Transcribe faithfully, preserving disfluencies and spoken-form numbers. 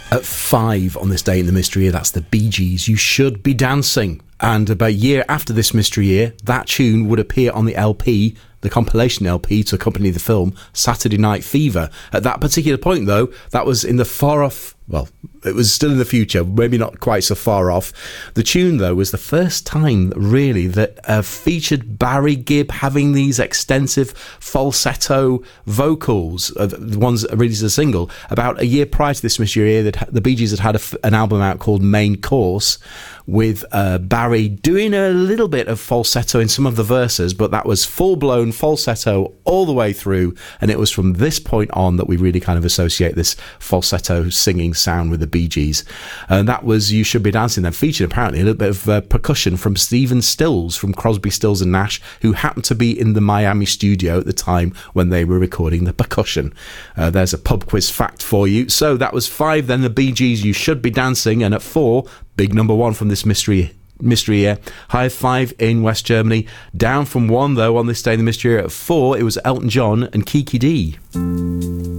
At five on this day in the mystery year, that's the Bee Gees, You Should Be Dancing. And about a year after this mystery year, that tune would appear on the L P, the compilation L P to accompany the film, Saturday Night Fever. At that particular point, though, that was in the far off, well, it was still in the future, maybe not quite so far off. The tune, though, was the first time, really, that uh, featured Barry Gibb having these extensive falsetto vocals, uh, the ones that released as a single. About a year prior to this mystery year, that the Bee Gees had had a, an album out called Main Course, with uh, Barry doing a little bit of falsetto in some of the verses, but that was full-blown falsetto all the way through, and it was from this point on that we really kind of associate this falsetto singing sound with the Bee Gees. And that was You Should Be Dancing. Then featured apparently a little bit of uh, percussion from Stephen Stills from Crosby, Stills and Nash, who happened to be in the Miami studio at the time when they were recording the percussion. Uh, there's a pub quiz fact for you. So that was five then, the Bee Gees, You Should Be Dancing, and at four, big number one from this mystery mystery year, High Five in West Germany. Down from one, though, on this day in the mystery year at four, it was Elton John and Kiki Dee.